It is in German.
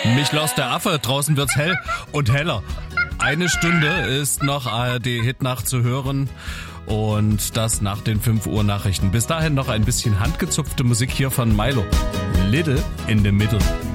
Mich lost der Affe, draußen wird's hell und heller. 1 Stunde ist noch ARD-Hitnacht zu hören und das nach den 5 Uhr Nachrichten. Bis dahin noch ein bisschen handgezupfte Musik hier von Milo. Little in the Middle.